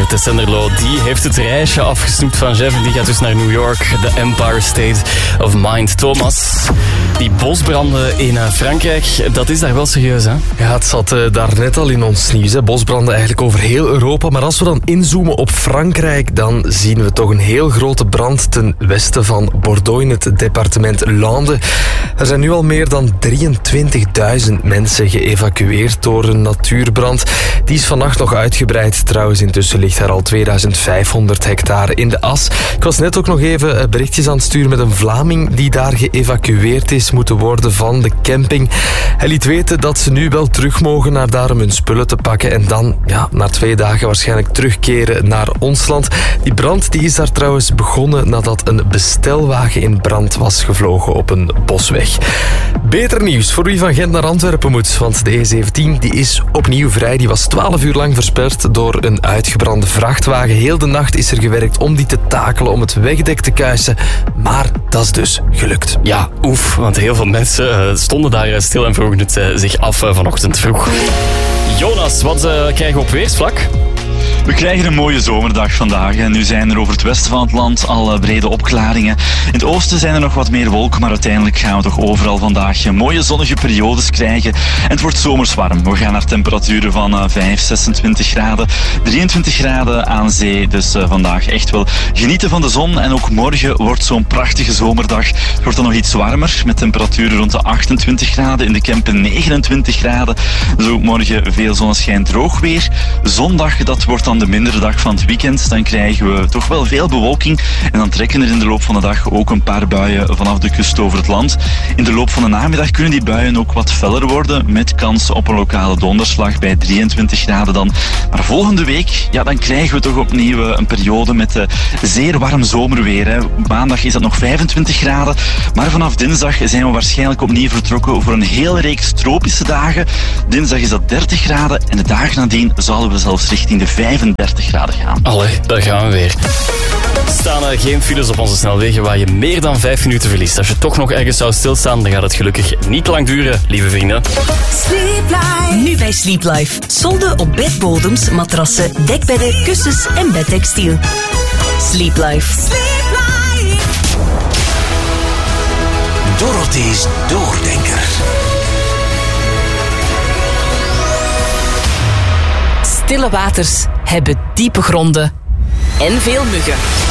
Tessenderlo, die heeft het reisje afgesnoept van Jeff en die gaat dus naar New York, de Empire State of Mind. Thomas, die bosbranden in Frankrijk, dat is daar wel serieus, hè? Ja, het zat daarnet al in ons nieuws, hè. Bosbranden eigenlijk over heel Europa. Maar als we dan inzoomen op Frankrijk, dan zien we toch een heel grote brand ten westen van Bordeaux in het departement Landes. Er zijn nu al meer dan 23.000 mensen geëvacueerd door een natuurbrand. Die is vannacht nog uitgebreid. Trouwens, intussen ligt er al 2500 hectare in de as. Ik was net ook nog even berichtjes aan het sturen met een Vlaming die daar geëvacueerd is moeten worden van de camping. Hij liet weten dat ze nu wel terug mogen naar daar om hun spullen te pakken en dan, ja, na 2 dagen waarschijnlijk terugkeren naar ons land. Die brand die is daar trouwens begonnen nadat een bestelwagen in brand was gevlogen op een bosweg. Beter nieuws voor wie van Gent naar Antwerpen moet, want de E17 die is opnieuw vrij. Die was 12 uur lang versperd door een uitgebrande vrachtwagen. Heel de nacht is er gewerkt om die te takelen, om het wegdek te kuisen. Maar dat is dus gelukt. Ja, oef, want heel veel mensen stonden daar stil en vroegen het zich af vanochtend vroeg. Jonas, wat krijgen we op weersvlak? We krijgen een mooie zomerdag vandaag en nu zijn er over het westen van het land al brede opklaringen. In het oosten zijn er nog wat meer wolken, maar uiteindelijk gaan we toch overal vandaag mooie zonnige periodes krijgen. En het wordt zomers warm. We gaan naar temperaturen van 5, 26 graden, 23 graden aan zee. Dus vandaag echt wel genieten van de zon. En ook morgen wordt zo'n prachtige zomerdag. Het wordt dan nog iets warmer met temperaturen rond de 28 graden. In de Kempen 29 graden. Dus ook morgen veel zonneschijn, droog weer. Zondag, dat wordt dan de mindere dag van het weekend. Dan krijgen we toch wel veel bewolking en dan trekken er in de loop van de dag ook een paar buien vanaf de kust over het land. In de loop van de namiddag kunnen die buien ook wat feller worden met kans op een lokale donderslag bij 23 graden dan. Maar volgende week, ja, dan krijgen we toch opnieuw een periode met zeer warm zomerweer. Hè. Maandag is dat nog 25 graden, maar vanaf dinsdag zijn we waarschijnlijk opnieuw vertrokken voor een hele reeks tropische dagen. Dinsdag is dat 30 graden en de dagen nadien zouden we zelfs richting de 35 graden gaan. Allee, daar gaan we weer. Er staan geen files op onze snelwegen waar je meer dan 5 minuten verliest. Als je toch nog ergens zou stilstaan, dan gaat het gelukkig niet lang duren, lieve vrienden. Sleep Life. Nu bij Sleep Life. Solden op bedbodems, matrassen, dekbedden, kussens en bedtextiel. Sleep Life. Sleep Life. Dorothy's Doordenker. Stille waters hebben diepe gronden en veel muggen.